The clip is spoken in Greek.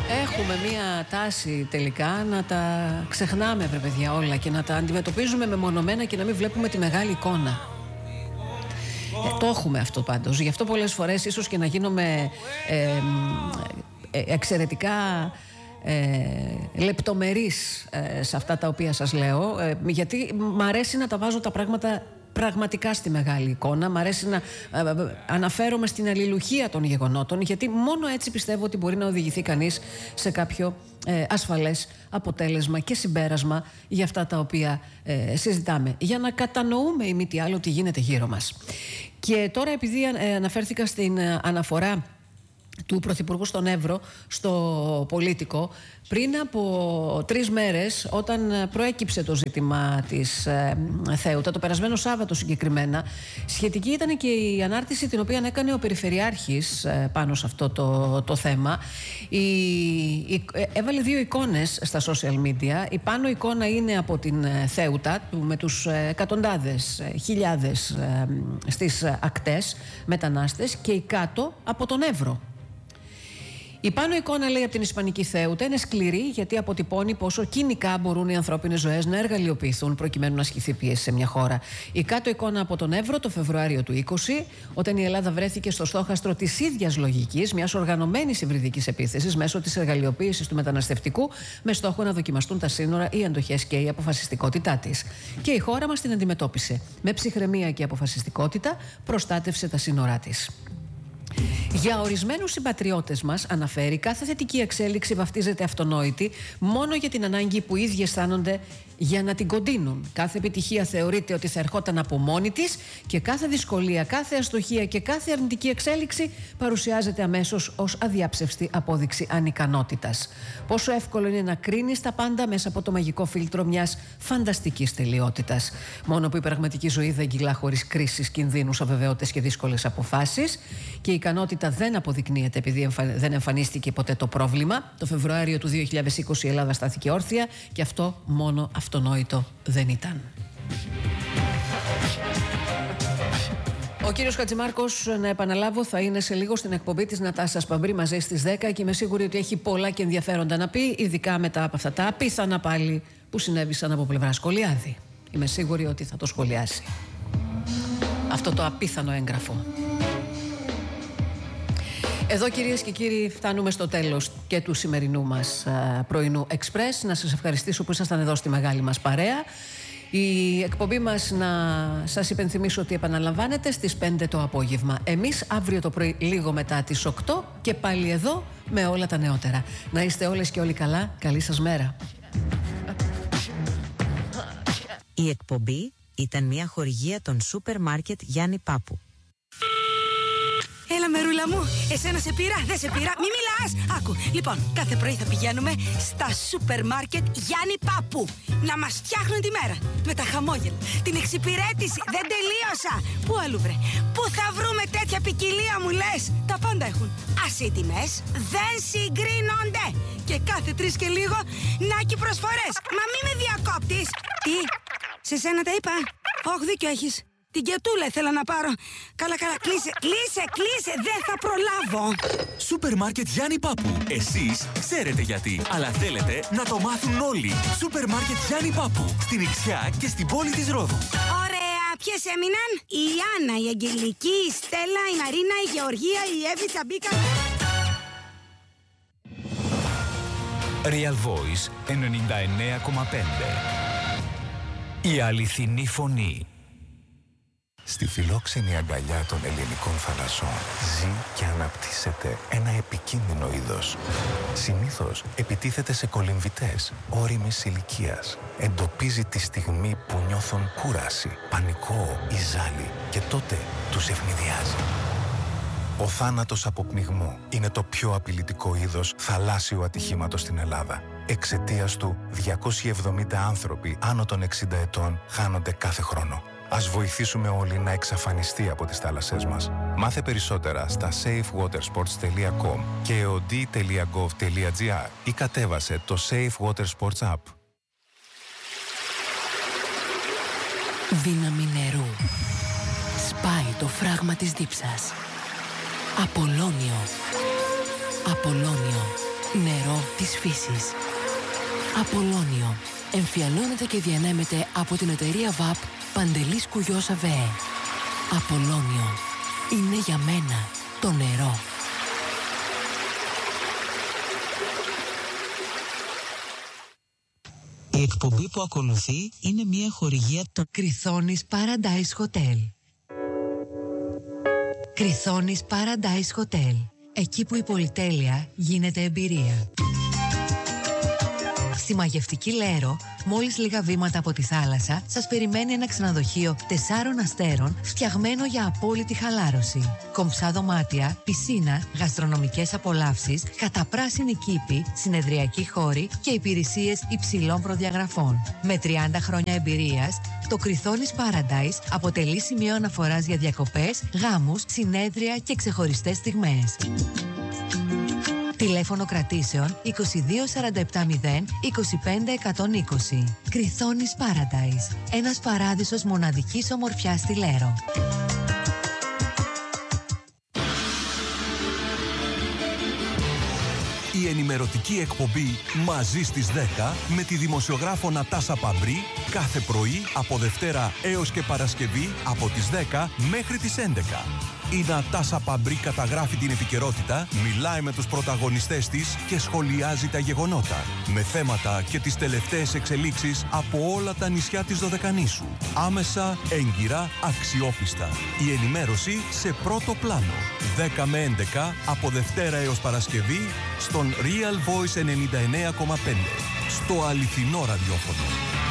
Έχουμε μία τάση τελικά να τα ξεχνάμε, βρε παιδιά, όλα και να τα αντιμετωπίζουμε μεμονωμένα και να μην βλέπουμε τη μεγάλη εικόνα. Το έχουμε αυτό πάντως. Γι' αυτό πολλές φορές ίσως και να γίνομαι εξαιρετικά λεπτομερής σε αυτά τα οποία σας λέω, γιατί μ' αρέσει να τα βάζω τα πράγματα πραγματικά στη μεγάλη εικόνα. Μ' αρέσει να αναφέρομαι στην αλληλουχία των γεγονότων, γιατί μόνο έτσι πιστεύω ότι μπορεί να οδηγηθεί κανείς σε κάποιο ασφαλές αποτέλεσμα και συμπέρασμα για αυτά τα οποία συζητάμε, για να κατανοούμε ή μη τι άλλο τι γίνεται γύρω μας. Και τώρα, επειδή αναφέρθηκα στην αναφορά του Πρωθυπουργού στον Εύρο στο Πολίτικο, πριν από 3 μέρες, όταν προέκυψε το ζήτημα της Θέουτα, το περασμένο Σάββατο συγκεκριμένα, σχετική ήταν και η ανάρτηση την οποία έκανε ο Περιφερειάρχης πάνω σε αυτό το θέμα. Έβαλε 2 εικόνες στα social media. Η πάνω εικόνα είναι από την Θέουτα με τους εκατοντάδες, χιλιάδες στις ακτές μετανάστες, και η κάτω από τον Εύρο. Η πάνω εικόνα, λέει, από την Ισπανική Θέουτα είναι σκληρή, γιατί αποτυπώνει πόσο κοινικά μπορούν οι ανθρώπινες ζωές να εργαλειοποιηθούν προκειμένου να ασκηθεί πίεση σε μια χώρα. Η κάτω εικόνα από τον Εύρο το Φεβρουάριο του 20, όταν η Ελλάδα βρέθηκε στο στόχαστρο της ίδιας λογικής, μιας οργανωμένης υβριδικής επίθεσης μέσω της εργαλειοποίησης του μεταναστευτικού, με στόχο να δοκιμαστούν τα σύνορα, οι αντοχές και η αποφασιστικότητά της. Και η χώρα μας την αντιμετώπισε. Με ψυχραιμία και αποφασιστικότητα προστάτευσε τα σύνορά της. Για ορισμένους συμπατριώτες μας, αναφέρει, κάθε θετική εξέλιξη βαφτίζεται αυτονόητη μόνο για την ανάγκη που οι ίδιοι αισθάνονται για να την κοντίνουν. Κάθε επιτυχία θεωρείται ότι θα ερχόταν από μόνη της, και κάθε δυσκολία, κάθε αστοχία και κάθε αρνητική εξέλιξη παρουσιάζεται αμέσως ως αδιάψευστη απόδειξη ανικανότητας. Πόσο εύκολο είναι να κρίνεις τα πάντα μέσα από το μαγικό φίλτρο μιας φανταστικής τελειότητας. Μόνο που η πραγματική ζωή δεν κυλά χωρίς κρίσεις, κινδύνους, αβεβαιότητες και δύσκολες αποφάσεις, και η ικανότητα δεν αποδεικνύεται επειδή δεν εμφανίστηκε ποτέ το πρόβλημα. Το Φεβρουάριο του 2020 η Ελλάδα στάθηκε όρθια, και αυτό μόνο αυτονόητο δεν ήταν. Ο κύριος Χατζημάρκος, να επαναλάβω, θα είναι σε λίγο στην εκπομπή της Νατάσας Παμπρή μαζί στις 10, και είμαι σίγουρη ότι έχει πολλά και ενδιαφέροντα να πει, ειδικά μετά από αυτά τα απίθανα πάλι που συνέβησαν από πλευρά Σκολιάδη. Είμαι σίγουρη ότι θα το σχολιάσει αυτό το απίθανο έγγραφο. Εδώ, κυρίες και κύριοι, φτάνουμε στο τέλος και του σημερινού μας πρωινού Εξπρές. Να σας ευχαριστήσω που ήσασταν εδώ στη μεγάλη μας παρέα. Η εκπομπή μας, να σας υπενθυμίσω ότι επαναλαμβάνεται στις 5 το απόγευμα. Εμείς αύριο το πρωί λίγο μετά τις 8 και πάλι εδώ με όλα τα νεότερα. Να είστε όλες και όλοι καλά. Καλή σας μέρα. Η εκπομπή ήταν μια χορηγία των Σούπερ Μάρκετ Γιάννη Πάπου. Έλα, μερούλα μου, εσένα σε πήρα, δεν σε πήρα, μη μιλάς. Άκου, λοιπόν, κάθε πρωί θα πηγαίνουμε στα σούπερ μάρκετ Γιάννη Πάπου να μας φτιάχνουν τη μέρα με τα χαμόγελα, την εξυπηρέτηση. Δεν τελείωσα. Πού αλλού, βρε? Πού θα βρούμε τέτοια ποικιλία, μου λες? Τα πάντα έχουν. Ας οι τιμές δεν συγκρίνονται. Και κάθε 3 και λίγο νάκι προσφορές. Μα μη με διακόπτεις. Τι, σε σένα τα είπα? Όχι, δίκιο έχεις. Την κετούλα ήθελα να πάρω. Καλά, κλείσε, δεν θα προλάβω. Σούπερ μάρκετ Γιάννη Πάπου. Εσείς ξέρετε γιατί, αλλά θέλετε να το μάθουν όλοι. Σούπερ μάρκετ Γιάννη Πάπου. Στην Ιξιά και στην πόλη της Ρόδου. Ωραία, ποιες έμειναν? Η Άννα, η Αγγελική, η Στέλλα, η Μαρίνα, η Γεωργία, η Εύη, η Τσαμπίκα. Real Voice 99,5. Η αληθινή φωνή. Στη φιλόξενη αγκαλιά των ελληνικών θαλασσών ζει και αναπτύσσεται ένα επικίνδυνο είδος. Συνήθως επιτίθεται σε κολυμβητές ώριμης ηλικίας. Εντοπίζει τη στιγμή που νιώθουν κούραση, πανικό ή ζάλι, και τότε τους ευνηδιάζει. Ο θάνατος από πνιγμό είναι το πιο απειλητικό είδος θαλάσσιου ατυχήματος στην Ελλάδα. Εξαιτίας του, 270 άνθρωποι άνω των 60 ετών χάνονται κάθε χρόνο. Ας βοηθήσουμε όλοι να εξαφανιστεί από τις θάλασσές μας. Μάθε περισσότερα στα safewatersports.com και eod.gov.gr ή κατέβασε το Safe Water Sports App. Δύναμη νερού. Σπάει το φράγμα της δίψας. Απολώνιο. Απολώνιο. Νερό της φύσης. Απολώνιο. Εμφιαλώνεται και διανέμεται από την εταιρεία ΒΑΠ Παντελής Κουγιός ΑΒΕ. Απολώνιο. Είναι για μένα το νερό. Η εκπομπή που ακολουθεί είναι μια χορηγία των Κριθώνης Paradise Hotel. Κριθώνης Paradise Hotel. Εκεί που η πολυτέλεια γίνεται εμπειρία. Στη μαγευτική Λέρο, μόλις λίγα βήματα από τη θάλασσα, σας περιμένει ένα ξενοδοχείο 4 αστέρων φτιαγμένο για απόλυτη χαλάρωση. Κομψά δωμάτια, πισίνα, γαστρονομικές απολαύσεις, καταπράσινη κήπη, συνεδριακοί χώροι και υπηρεσίες υψηλών προδιαγραφών. Με 30 χρόνια εμπειρίας, το Κριθώνης Paradise αποτελεί σημείο αναφοράς για διακοπές, γάμους, συνέδρια και ξεχωριστές στιγμές. Τηλέφωνο κρατήσεων 22 47 0 25 120. Κριθώνης Paradise. Ένας παράδεισος μοναδικής ομορφιάς στη Λέρο. Η ενημερωτική εκπομπή «Μαζί στις 10» με τη δημοσιογράφο Νατάσα Παμπρί κάθε πρωί από Δευτέρα έως και Παρασκευή από τις 10 μέχρι τις 11. Η Νατάσα Παμπρί καταγράφει την επικαιρότητα, μιλάει με τους πρωταγωνιστές της και σχολιάζει τα γεγονότα, με θέματα και τις τελευταίες εξελίξεις από όλα τα νησιά της Δωδεκανήσου. Άμεσα, έγκυρα, αξιόπιστα. Η ενημέρωση σε πρώτο πλάνο. 10 με 11 από Δευτέρα έως Παρασκευή στον Real Voice 99,5. Στο αληθινό ραδιόφωνο.